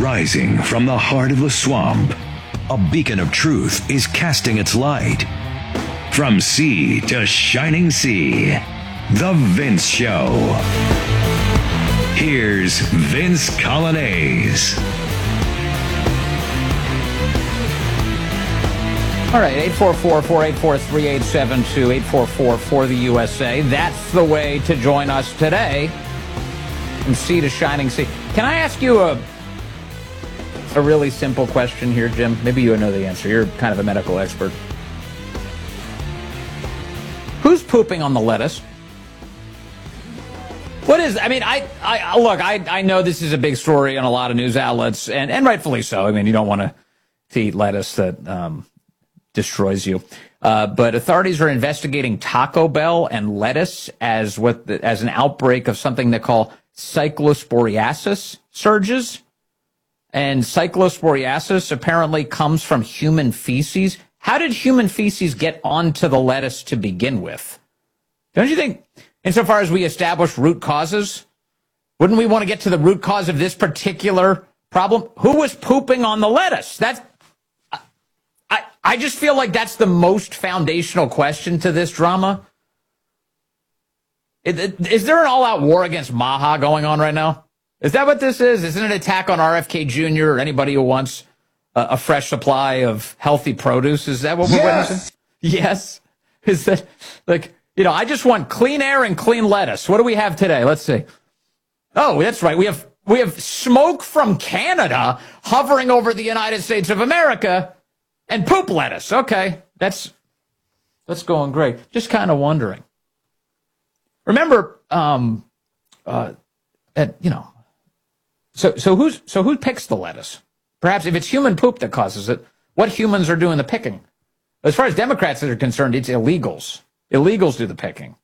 Rising from the heart of the swamp, a beacon of truth is casting its light. From sea to shining sea, The Vince Show. Here's Vince Coglianese. All right, 844-484-3872, 844-4-the-USA. That's the way to join us today. From sea to shining sea. Can I ask you a really simple question here, Jim? Maybe you know the answer. You're kind of a medical expert. Who's pooping on the lettuce? What is, I mean, I know this is a big story on a lot of news outlets, and rightfully so. I mean, you don't want to eat lettuce that destroys you. But authorities are investigating Taco Bell and lettuce as an outbreak of something they call cyclosporiasis surges. And cyclosporiasis apparently comes from human feces. How did human feces get onto the lettuce to begin with? Don't you think, insofar as we establish root causes, wouldn't we want to get to the root cause of this particular problem? Who was pooping on the lettuce? I just feel like that's the most foundational question to this drama. Is there an all-out war against Maha going on right now? Is that what this is? Is it an attack on RFK Jr. or anybody who wants a fresh supply of healthy produce? Is that what we're witnessing? Yes. Is that, like, you know, I just want clean air and clean lettuce. What do we have today? Let's see. Oh, that's right. We have smoke from Canada hovering over the United States of America. And poop lettuce. Okay, that's going great. Just kind of wondering. Remember, so who picks the lettuce? Perhaps if it's human poop that causes it, what humans are doing the picking? As far as Democrats are concerned, it's illegals. Illegals do the picking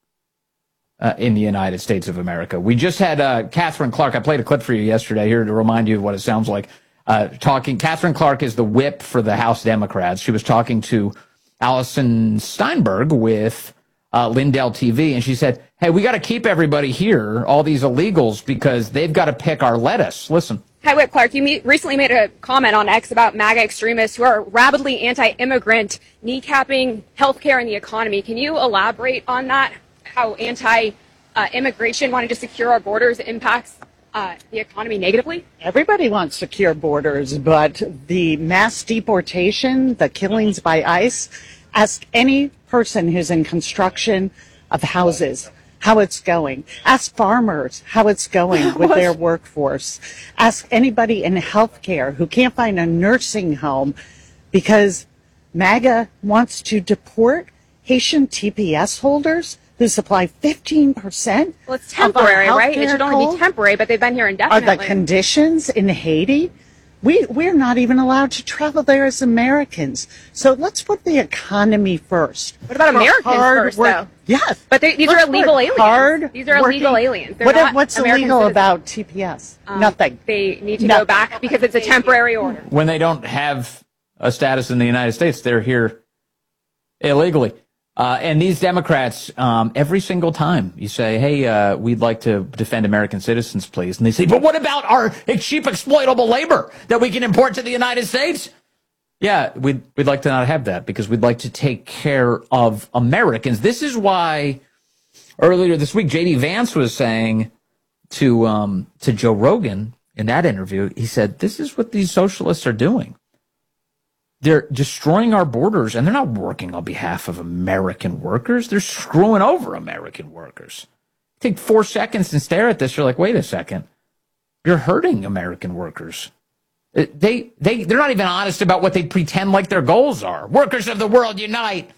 in the United States of America. We just had Catherine Clark. I played a clip for you yesterday here to remind you of what it sounds like. Catherine Clark is the whip for the House Democrats. She was talking to Allison Steinberg with Lindell TV, and she said, hey, we got to keep everybody here, all these illegals, because they've got to pick our lettuce. Listen. Hi, Whip Clark. You recently made a comment on X about MAGA extremists who are rabidly anti-immigrant, kneecapping healthcare and the economy. Can you elaborate on that, how anti-immigration, wanting to secure our borders, impacts the economy negatively? Everybody wants secure borders, but the mass deportation, the killings by ICE, ask any person who's in construction of houses how it's going. Ask farmers how it's going with their workforce. Ask anybody in healthcare who can't find a nursing home because MAGA wants to deport Haitian TPS holders who supply 15%. Well, it's temporary, right? It should only be temporary, but they've been here indefinitely. Are the conditions in Haiti? We're not even allowed to travel there as Americans. So let's put the economy first. What about Americans first, though? Yes. But these are illegal aliens. These are illegal aliens. What's illegal about TPS? Nothing. They need to go back because it's a temporary order. When they don't have a status in the United States, they're here illegally. And these Democrats, every single time you say, hey, we'd like to defend American citizens, please. And they say, but what about our cheap exploitable labor that we can import to the United States? Yeah, we'd like to not have that because we'd like to take care of Americans. This is why earlier this week, J.D. Vance was saying to Joe Rogan in that interview, he said, this is what these socialists are doing. They're destroying our borders, and they're not working on behalf of American workers. They're screwing over American workers. Take 4 seconds and stare at this. You're like, wait a second. You're hurting American workers. They're not even honest about what they pretend like their goals are. Workers of the world unite.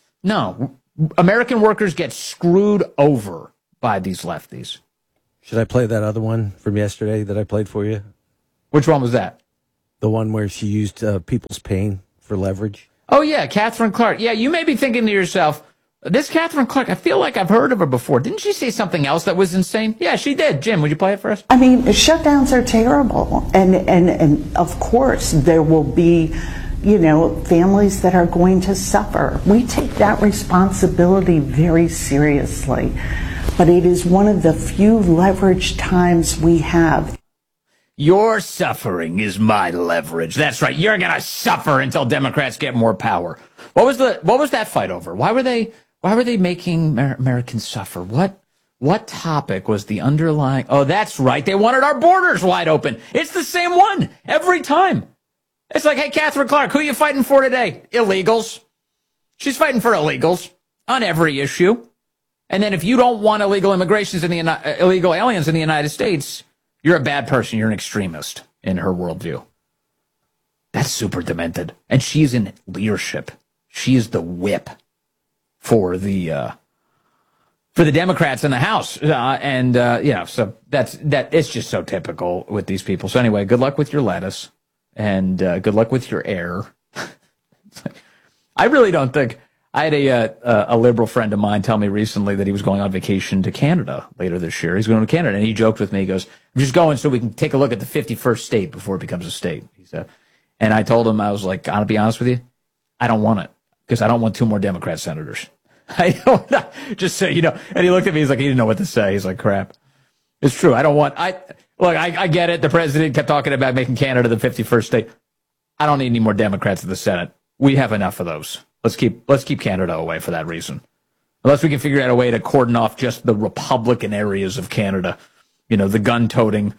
No, American workers get screwed over by these lefties. Should I play that other one from yesterday that I played for you? Which one was that? The one where she used people's pain for leverage. Oh, yeah, Catherine Clark. Yeah, you may be thinking to yourself, this Catherine Clark, I feel like I've heard of her before. Didn't she say something else that was insane? Yeah, she did. Jim, would you play it for us? I mean, shutdowns are terrible. And of course, there will be, families that are going to suffer. We take that responsibility very seriously. But it is one of the few leverage times we have. Your suffering is my leverage. That's right. You're going to suffer until Democrats get more power. What was that fight over? Why were they making Americans suffer? What topic was the underlying? Oh, that's right. They wanted our borders wide open. It's the same one every time. It's like, hey, Catherine Clark, who are you fighting for today? Illegals. She's fighting for illegals on every issue. And then if you don't want illegal illegal aliens in the United States, you're a bad person. You're an extremist in her worldview. That's super demented. And she's in leadership. She is the whip for the Democrats in the House. So it's just so typical with these people. So anyway, good luck with your lettuce and good luck with your air. I really don't think. I had a liberal friend of mine tell me recently that he was going on vacation to Canada later this year. He's going to Canada, and he joked with me. He goes, I'm just going so we can take a look at the 51st state before it becomes a state. He said, and I told him, I was like, I'll be honest with you, I don't want it because I don't want 2 more Democrat senators. I don't know, just so you know. And he looked at me, he's like, he didn't know what to say. He's like, crap. It's true. I get it. The president kept talking about making Canada the 51st state. I don't need any more Democrats in the Senate. We have enough of those. Let's keep Canada away for that reason. Unless we can figure out a way to cordon off just the Republican areas of Canada, the gun-toting,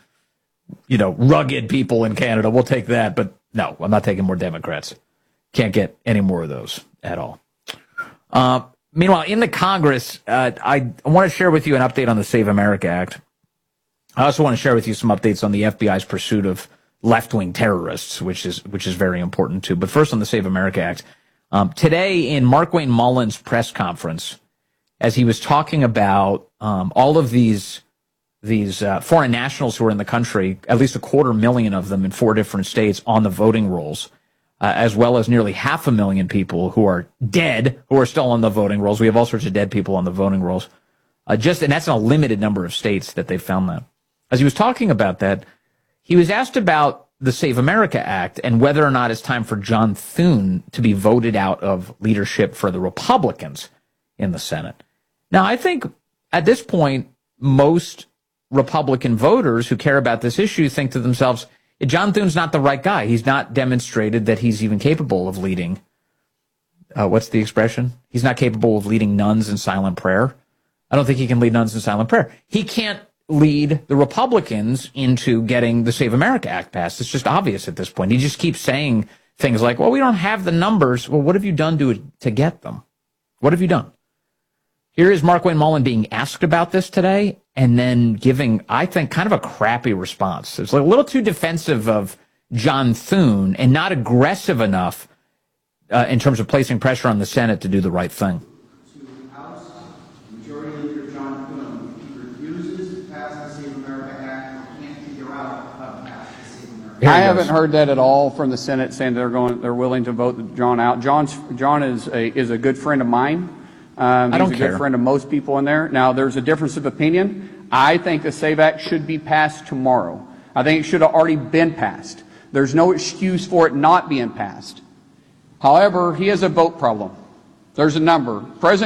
rugged people in Canada. We'll take that, but no, I'm not taking more Democrats. Can't get any more of those at all. Meanwhile, in the Congress, I want to share with you an update on the Save America Act. I also want to share with you some updates on the FBI's pursuit of left-wing terrorists, which is very important too. But first on the Save America Act. Today in Markwayne Mullin's press conference, as he was talking about all of these foreign nationals who are in the country, at least 250,000 of them in 4 different states on the voting rolls, as well as nearly 500,000 people who are dead, who are still on the voting rolls. We have all sorts of dead people on the voting rolls. And that's in a limited number of states that they found that. As he was talking about that, he was asked about the Save America Act and whether or not it's time for John Thune to be voted out of leadership for the Republicans in the Senate. Now, I think at this point, most Republican voters who care about this issue think to themselves, John Thune's not the right guy. He's not demonstrated that he's even capable of leading. What's the expression? He's not capable of leading nuns in silent prayer. I don't think he can lead nuns in silent prayer. He can't lead the Republicans into getting the Save America Act passed. It's just obvious at this point. He just keeps saying things like, well, we don't have the numbers. Well, what have you done to get them? What have you done? Here is Markwayne Mullin being asked about this today and then giving, I think, kind of a crappy response. It's a little too defensive of John Thune and not aggressive enough in terms of placing pressure on the Senate to do the right thing. I haven't heard that at all from the Senate saying they're willing to vote John out. John is a good friend of mine. He's a good friend of most people in there. Now, there's a difference of opinion. I think the SAVE Act should be passed tomorrow. I think it should have already been passed. There's no excuse for it not being passed. However, he has a vote problem. There's a number.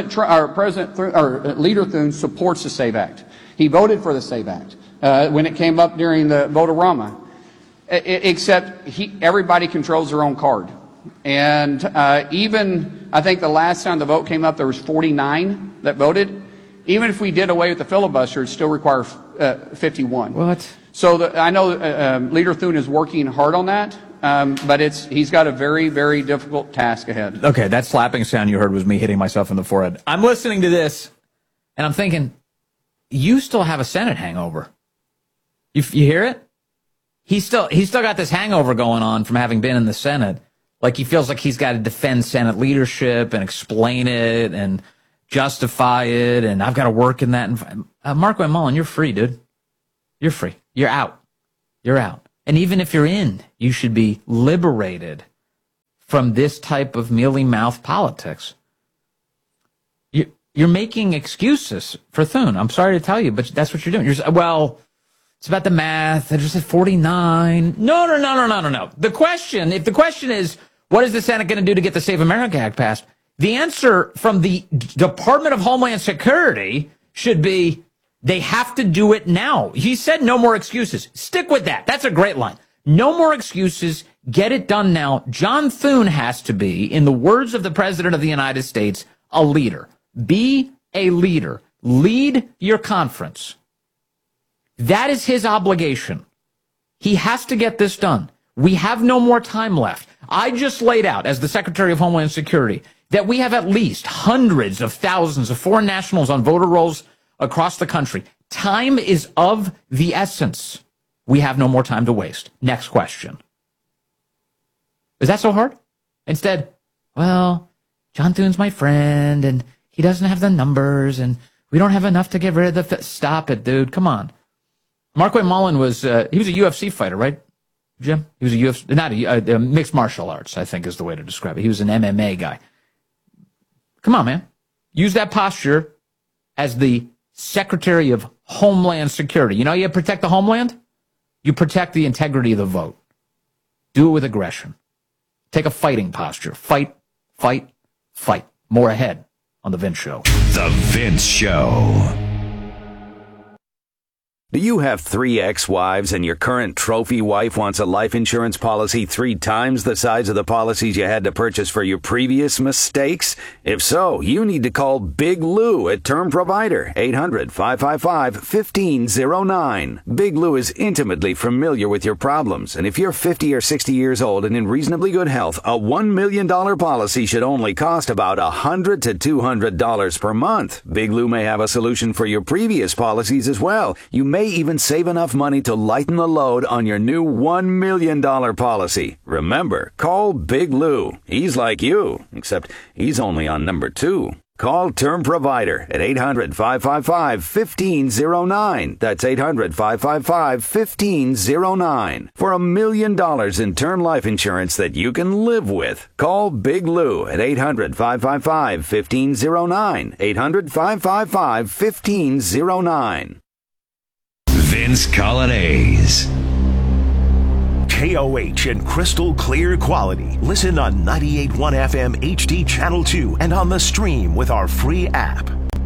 Leader Thune supports the SAVE Act. He voted for the SAVE Act when it came up during the vote-a-rama. Except everybody controls their own card. And even, I think the last time the vote came up, there was 49 that voted. Even if we did away with the filibuster, it still requires 51. What? So I know Leader Thune is working hard on that, but he's got a very, very difficult task ahead. Okay, that slapping sound you heard was me hitting myself in the forehead. I'm listening to this, and I'm thinking, you still have a Senate hangover. You hear it? He's still got this hangover going on from having been in the Senate. Like he feels like he's got to defend Senate leadership and explain it and justify it, and I've got to work in that. Markwayne Mullin, you're free, dude. You're free. You're out. You're out. And even if you're in, you should be liberated from this type of mealy-mouthed politics. You're making excuses for Thune. I'm sorry to tell you, but that's what you're doing. It's about the math. I just said 49. No. If the question is, what is the Senate going to do to get the Save America Act passed? The answer from the Department of Homeland Security should be, They have to do it now. He said no more excuses. Stick with that. That's a great line. No more excuses. Get it done now. John Thune has to be, in the words of the President of the United States, a leader. Be a leader. Lead your conference. That is his obligation. He has to get this done. We have no more time left. I just laid out, as the Secretary of Homeland Security, that we have at least hundreds of thousands of foreign nationals on voter rolls across the country. Time is of the essence. We have no more time to waste. Next question. Is that so hard? Instead, well, John Thune's my friend, and he doesn't have the numbers, and we don't have enough to get rid of the... Stop it, dude. Come on. Markway Mullen was, he was a UFC fighter, right, Jim? He was a UFC, not a mixed martial arts, I think is the way to describe it. He was an MMA guy. Come on, man. Use that posture as the Secretary of Homeland Security. You know, you protect the homeland, you protect the integrity of the vote. Do it with aggression. Take a fighting posture. Fight, fight, fight. More ahead on The Vince Show. The Vince Show. Do you have 3 ex-wives and your current trophy wife wants a life insurance policy 3 times the size of the policies you had to purchase for your previous mistakes? If so, you need to call Big Lou at Term Provider, 800-555-1509. Big Lou is intimately familiar with your problems, and if you're 50 or 60 years old and in reasonably good health, a $1 million policy should only cost about $100 to $200 per month. Big Lou may have a solution for your previous policies as well. You may even save enough money to lighten the load on your new $1 million policy. Remember, call Big Lou. He's like you, except he's only on number 2. Call Term Provider at 800-555-1509. That's 800-555-1509. For $1 million in term life insurance that you can live with. Call Big Lou at 800-555-1509. 800-555-1509. Vince Colonnese. KOH in crystal clear quality. Listen on 98.1 FM HD Channel 2 and on the stream with our free app.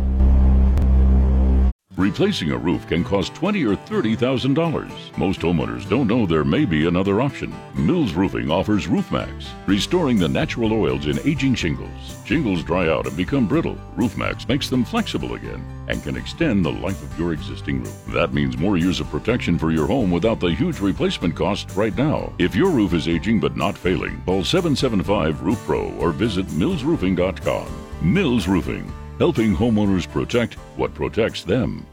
Replacing a roof can cost $20,000 or $30,000. Most homeowners don't know there may be another option. Mills Roofing offers RoofMax, restoring the natural oils in aging shingles. Shingles dry out and become brittle. RoofMax makes them flexible again and can extend the life of your existing roof. That means more years of protection for your home without the huge replacement cost right now. If your roof is aging but not failing, call 775-ROOF-PRO or visit millsroofing.com. Mills Roofing, helping homeowners protect what protects them.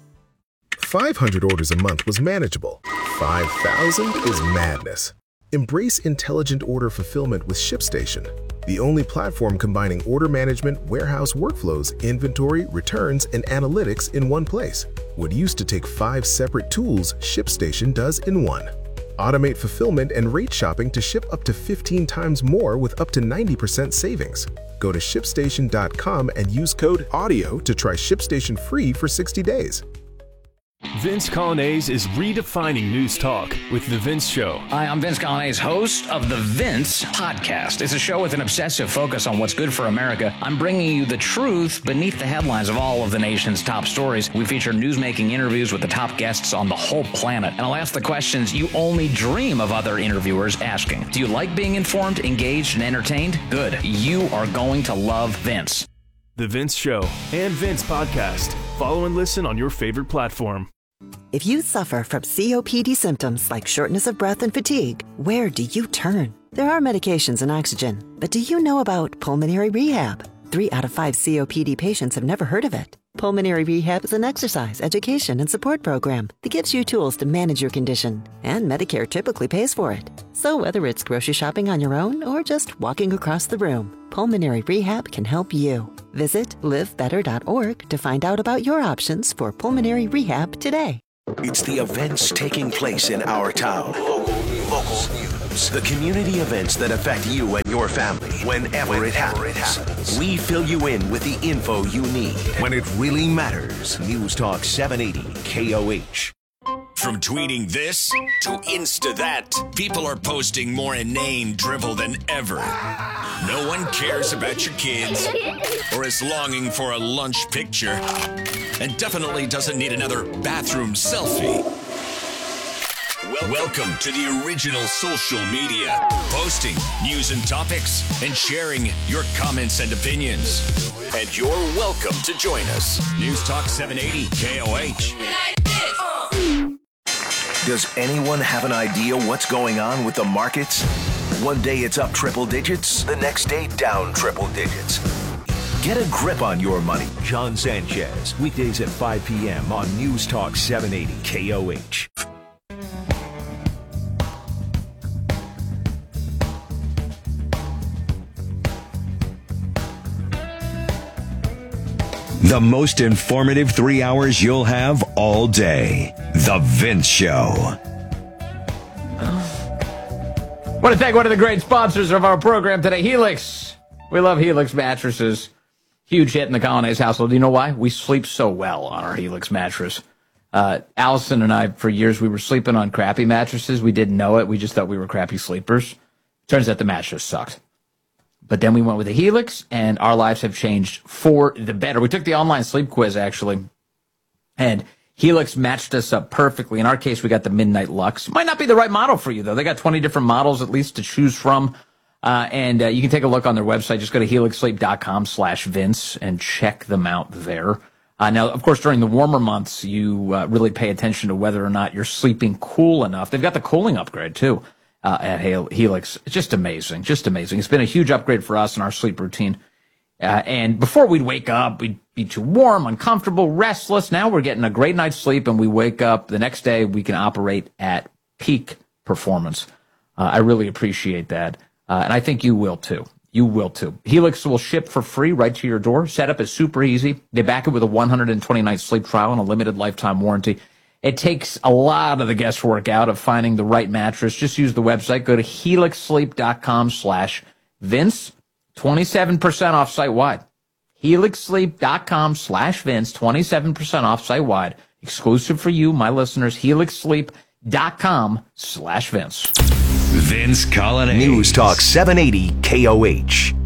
500 orders a month was manageable. 5,000 is madness. Embrace intelligent order fulfillment with ShipStation, the only platform combining order management, warehouse workflows, inventory, returns, and analytics in one place. What used to take 5 separate tools, ShipStation does in one. Automate fulfillment and rate shopping to ship up to 15 times more with up to 90% savings. Go to ShipStation.com and use code AUDIO to try ShipStation free for 60 days. Vince Colonnese is redefining news talk with The Vince Show. Hi, I'm Vince Colonnese, host of The Vince Podcast. It's a show with an obsessive focus on what's good for America. I'm bringing you the truth beneath the headlines of all of the nation's top stories. We feature news-making interviews with the top guests on the whole planet. And I'll ask the questions you only dream of other interviewers asking. Do you like being informed, engaged, and entertained? Good. You are going to love Vince. The Vince Show and Vince Podcast. Follow and listen on your favorite platform. If you suffer from COPD symptoms like shortness of breath and fatigue, where do you turn? There are medications and oxygen, but do you know about pulmonary rehab? 3 out of 5 COPD patients have never heard of it. Pulmonary rehab is an exercise, education, and support program that gives you tools to manage your condition, and Medicare typically pays for it. So whether it's grocery shopping on your own or just walking across the room, pulmonary rehab can help you. Visit livebetter.org to find out about your options for pulmonary rehab today. It's the events taking place in our town. Local news. The community events that affect you and your family whenever it happens. We fill you in with the info you need when it really matters. News Talk 780 KOH. From tweeting this to Insta that, people are posting more inane drivel than ever. No one cares about your kids or is longing for a lunch picture. and definitely doesn't need another bathroom selfie. Welcome to the original social media, posting news and topics and sharing your comments and opinions. And you're welcome to join us. News Talk 780 KOH. Does anyone have an idea what's going on with the markets? One day it's up triple digits, the next day down triple digits. Get a grip on your money. John Sanchez, weekdays at 5 p.m. on News Talk 780 KOH. The most informative 3 hours you'll have all day. The Vince Show. I want to thank one of the great sponsors of our program today, Helix. We love Helix mattresses. Huge hit in the Colonnese household. Do you know why? We sleep so well on our Helix mattress. Allison and I, for years, we were sleeping on crappy mattresses. We didn't know it. We just thought we were crappy sleepers. Turns out the mattress sucked. But then we went with the Helix, and our lives have changed for the better. We took the online sleep quiz, actually, and Helix matched us up perfectly. In our case, we got the Midnight Lux. Might not be the right model for you, though. They got 20 different models, at least, to choose from. And you can take a look on their website. Just go to helixsleep.com/Vince and check them out there. Now, of course, during the warmer months, you really pay attention to whether or not you're sleeping cool enough. They've got the cooling upgrade, too. At Helix. It's just amazing. Just amazing. It's been a huge upgrade for us in our sleep routine. And before we'd wake up, we'd be too warm, uncomfortable, restless. Now we're getting a great night's sleep, and we wake up the next day, we can operate at peak performance. I really appreciate that. And I think you will too. You will too. Helix will ship for free right to your door. Setup is super easy. They back it with a 120-night sleep trial and a limited lifetime warranty. It takes a lot of the guesswork out of finding the right mattress. Just use the website. Go to helixsleep.com/Vince. 27% off site-wide. helixsleep.com/Vince. 27% off site-wide. Exclusive for you, my listeners. helixsleep.com/Vince. Vince Colonnese. News Talk 780 KOH.